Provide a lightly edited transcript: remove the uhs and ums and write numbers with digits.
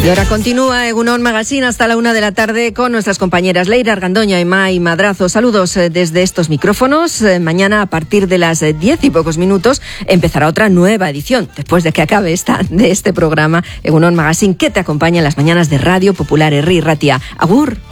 Y ahora continúa Egunon Magazine hasta la 1 de la tarde con nuestras compañeras Leire Argandoña y Mai Madrazo. Saludos desde estos micrófonos. Mañana a partir de las 10 y pocos minutos empezará otra nueva edición, después de que acabe de este programa Egunon Magazine, que te acompaña en las mañanas de Radio Popular Herri Ratia. Agur.